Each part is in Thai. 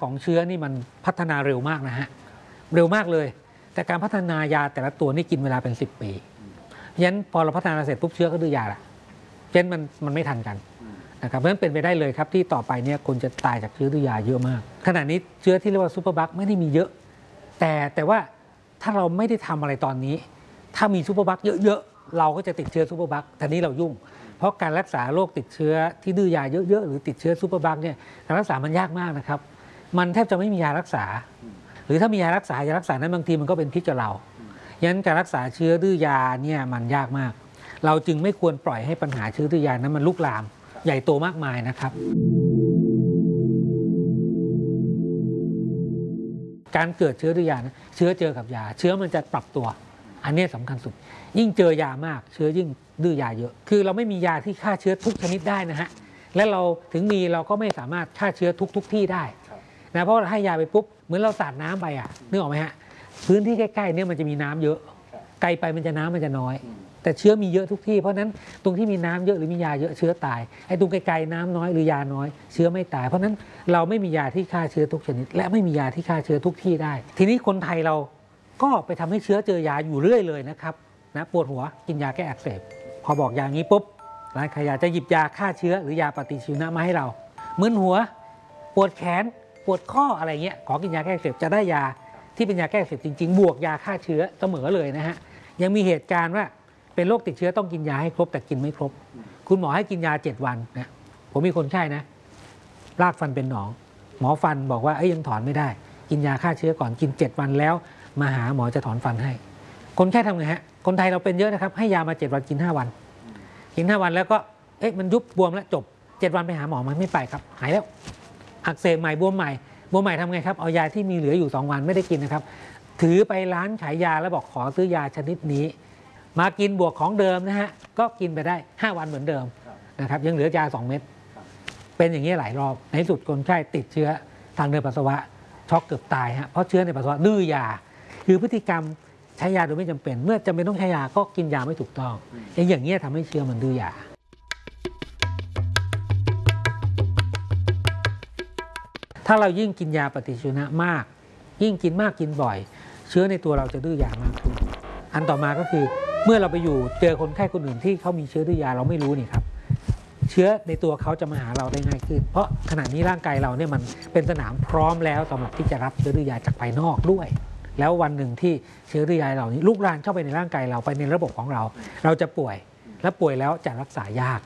ของเชื้อนี่มันพัฒนาเร็วมากนะฮะเร็วมากเลยแต่การพัฒนายาแต่ละตัวนี่กินเวลาเป็น10 ปีเพราะฉะนั้นพอเราพัฒนาเสร็จปุ๊บเชื้อก็ดื้อยาละเพราะฉะนั้นมันไม่ทันกันนะครับเพราะฉะนั้นเป็นไปได้เลยครับที่ต่อไปเนี่ยคนจะตายจากเชื้อดื้อยาเยอะมากขณะนี้เชื้อที่เรียกว่าซูเปอร์บัคไม่ได้มีเยอะแต่ว่าถ้าเราไม่ได้ทำอะไรตอนนี้ถ้ามีซูเปอร์บัคเยอะๆเราก็จะติดเชื้อซูเปอร์บัคทีนี้เรายุ่งเพราะการรักษาโรคติดเชื้อที่ดื้อยาเยอะๆหรือติดเชื้อซูเปอร์บัคเนี่ยการรักษามันยากมากนะครับมันแทบจะไม่มียารักษาหรือถ้ามียารักษานั้นบางทีมันก็เป็นพิษกับเราฉะนั้นการรักษาเชื้อดื้อยาเนี่ยมันยากมากเราจึงไม่ควรปล่อยให้ปัญหาเชื้อดื้อยานั้นมันลุกลามใหญ่โตมากมายนะครับการเกิดเชื้อดื้อยานะเชื้อเจอกับยาเชื้อมันจะปรับตัวอันนี้สำคัญสุดยิ่งเจอยามากเชื้อยิ่งดื้อยาเยอะคือเราไม่มียาที่ฆ่าเชื้อทุกชนิดได้นะฮะและเราถึงมีเราก็ไม่สามารถฆ่าเชื้อทุกที่ได้นะเพราะให้ยาไปปุ๊บเหมือนเราสาดน้ำไปนึกออกไหมฮะพื้นที่ใกล้ๆเนี่ยมันจะมีน้ำเยอะไกลไปน้ำมันจะน้อยแต่เชื้อมีเยอะทุกที่เพราะนั้นตรงที่มีน้ำเยอะหรือมียาเยอะเชื้อตายไอ้ตรงไกลๆน้ำน้อยหรือยาน้อยเชื้อไม่ตายเพราะนั้นเราไม่มียาที่ฆ่าเชื้อทุกชนิดและไม่มียาที่ฆ่าเชื้อทุกที่ได้ทีนี้คนไทยเราก็ไปทำให้เชื้อเจอยาอยู่เรื่อยเลยนะครับนะปวดหัวกินยาแก้อักเสบพอบอกอย่างนี้ปุ๊บร้านขายยาจะหยิบยาฆ่าเชื้อหรือยาปฏิชีวนะมาให้เรามึนหัวปวดแขนปวดข้ออะไรเงี้ยขอกินยาแก้อักเสบจะได้ยาที่เป็นยาแก้อักเสบจริงๆบวกยาฆ่าเชื้อเสมอเลยนะฮะยังมีเหตุการณ์ว่าเป็นโรคติดเชื้อต้องกินยาให้ครบแต่กินไม่ครบคุณหมอให้กินยา7 วันนะผมมีคนไข้นะรากฟันเป็นหนองหมอฟันบอกว่ายังถอนไม่ได้กินยาฆ่าเชื้อก่อนกิน7 วันแล้วมาหาหมอจะถอนฟันให้คนไข้ทำไงฮะคนไทยเราเป็นเยอะนะครับให้ยามา7 วันกิน5 วันกิน5 วันแล้วก็มันยุบบวมแล้วจบ7 วันไปหาหมอมันไม่ไปครับหายแล้วอักเสบใหม่บวมใหม่ทำไงครับเอายาที่มีเหลืออยู่2 วันไม่ได้กินนะครับถือไปร้านขายยาแล้วบอกขอซื้อยาชนิดนี้มากินบวกของเดิมนะฮะก็กินไปได้5 วันเหมือนเดิมนะครับยังเหลือยา2 เม็ดเป็นอย่างนี้หลายรอบในสุดคนไข้ติดเชื้อทางเดินปัสสาวะช็อกเกือบตายฮะเพราะเชื้อในปัสสาวะดื้อยาคือพฤติกรรมใช้ยาโดยไม่จำเป็นเมื่อจำเป็นต้องใช้ยาก็กินยาไม่ถูกต้องอย่างนี้ทำให้เชื้อมันดื้อยาถ้าเรายิ่งกินยาปฏิชีวนะมากยิ่งกินมากกินบ่อยเชื้อในตัวเราจะดื้อยามากขึ้นอันต่อมาก็คือเมื่อเราไปอยู่เจอคนไข้คนอื่นที่เขามีเชื้อดื้อยาเราไม่รู้นี่ครับเชื้อในตัวเขาจะมาหาเราได้ง่ายขึ้นเพราะขณะนี้ร่างกายเราเนี่ยมันเป็นสนามพร้อมแล้วสำหรับที่จะรับเชื้อดื้อยาจากภายนอกด้วยแล้ววันหนึ่งที่เชื้อดื้อยาเหล่านี้ลุกลามเข้าไปในร่างกายเราไปในระบบของเราเราจะป่วยและป่วยแล้วจะรักษายาก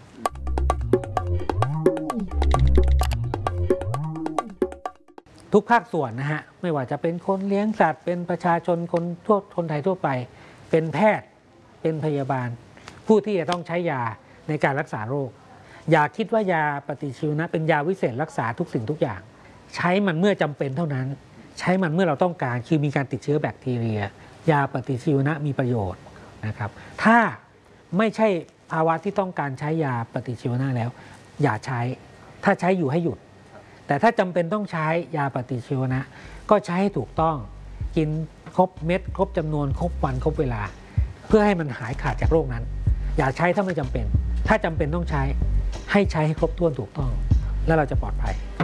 ทุกภาคส่วนนะฮะไม่ว่าจะเป็นคนเลี้ยงสัตว์เป็นประชาชนคนไทยทั่วไปเป็นแพทย์เป็นพยาบาลผู้ที่จะต้องใช้ยาในการรักษาโรคอย่าคิดว่ายาปฏิชีวนะเป็นยาวิเศษรักษาทุกสิ่งทุกอย่างใช้มันเมื่อจำเป็นเท่านั้นใช้มันเมื่อเราต้องการคือมีการติดเชื้อแบคทีเรียยาปฏิชีวนะมีประโยชน์นะครับถ้าไม่ใช่ภาวะที่ต้องการใช้ยาปฏิชีวนะแล้วอย่าใช้ถ้าใช้อยู่ให้หยุดแต่ถ้าจำเป็นต้องใช้ยาปฏิชีวนะก็ใช้ให้ถูกต้องกินครบเม็ดครบจำนวนครบวันครบเวลาเพื่อให้มันหายขาดจากโรคนั้นอย่าใช้ถ้าไม่จำเป็นถ้าจำเป็นต้องใช้ให้ใช้ให้ครบถ้วนถูกต้องแล้วเราจะปลอดภัย